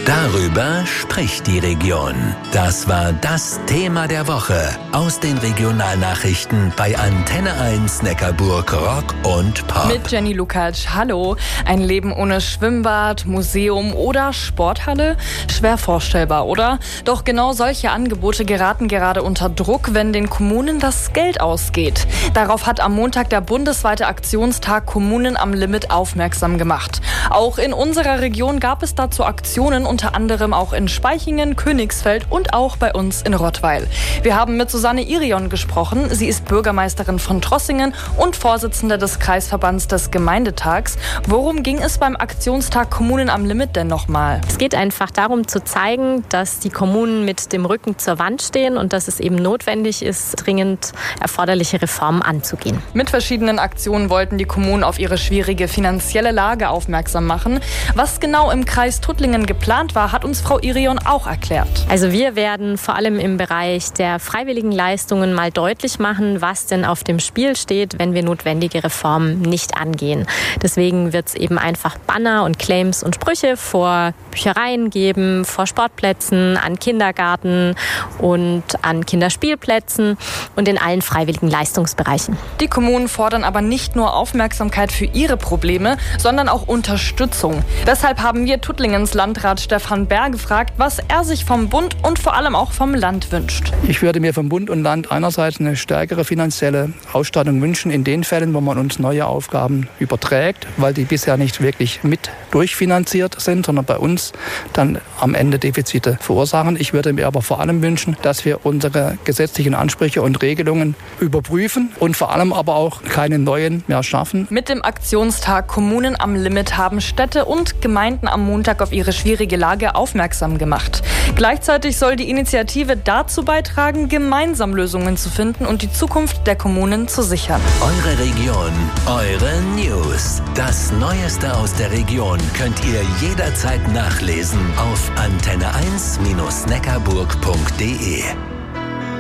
Darüber spricht die Region. Das war das Thema der Woche aus den Regionalnachrichten bei Antenne 1 Neckarburg Rock und Pop. Mit Jenny Lukacs. Hallo. Ein Leben ohne Schwimmbad, Museum oder Sporthalle? Schwer vorstellbar, oder? Doch genau solche Angebote geraten gerade unter Druck, wenn den Kommunen das Geld ausgeht. Darauf hat am Montag der bundesweite Aktionstag Kommunen am Limit aufmerksam gemacht. Auch in unserer Region gab es dazu Aktionen, unter anderem auch in Spaichingen, Königsfeld und auch bei uns in Rottweil. Wir haben mit Susanne Irion gesprochen. Sie ist Bürgermeisterin von Trossingen und Vorsitzende des Kreisverbands des Gemeindetags. Worum ging es beim Aktionstag Kommunen am Limit denn nochmal? Es geht einfach darum zu zeigen, dass die Kommunen mit dem Rücken zur Wand stehen und dass es eben notwendig ist, dringend erforderliche Reformen anzugehen. Mit verschiedenen Aktionen wollten die Kommunen auf ihre schwierige finanzielle Lage aufmerksam machen. Was genau im Kreis Tuttlingen geplant war, hat uns Frau Irion auch erklärt. Also wir werden vor allem im Bereich der freiwilligen Leistungen mal deutlich machen, was denn auf dem Spiel steht, wenn wir notwendige Reformen nicht angehen. Deswegen wird es eben einfach Banner und Claims und Sprüche vor Büchereien geben, vor Sportplätzen, an Kindergarten und an Kinderspielplätzen und in allen freiwilligen Leistungsbereichen. Die Kommunen fordern aber nicht nur Aufmerksamkeit für ihre Probleme, sondern auch Unterstützung. Deshalb haben wir Tuttlingens Landrat Stefan Bär gefragt, was er sich vom Bund und vor allem auch vom Land wünscht. Ich würde mir vom Bund und Land einerseits eine stärkere finanzielle Ausstattung wünschen in den Fällen, wo man uns neue Aufgaben überträgt, weil die bisher nicht wirklich mit durchfinanziert sind, sondern bei uns dann am Ende Defizite verursachen. Ich würde mir aber vor allem wünschen, dass wir unsere gesetzlichen Ansprüche und Regelungen überprüfen und vor allem aber auch keine neuen mehr schaffen. Mit dem Aktionstag Kommunen am Limit haben Städte und Gemeinden am Montag auf ihre schwierige Lage aufmerksam gemacht. Gleichzeitig soll die Initiative dazu beitragen, gemeinsam Lösungen zu finden und die Zukunft der Kommunen zu sichern. Eure Region, eure News. Das Neueste aus der Region könnt ihr jederzeit nachlesen auf antenne1-neckarburg.de.